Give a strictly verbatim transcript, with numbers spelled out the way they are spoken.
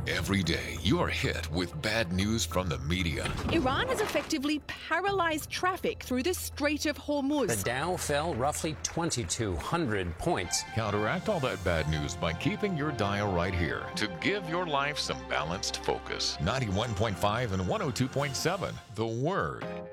Every day, you are hit with bad news from the media. Iran has effectively paralyzed traffic through the Strait of Hormuz. The Dow fell roughly twenty-two hundred points. Counteract all that bad news by keeping your dial right here to give your life some balanced focus. ninety-one point five and one oh two point seven, The Word.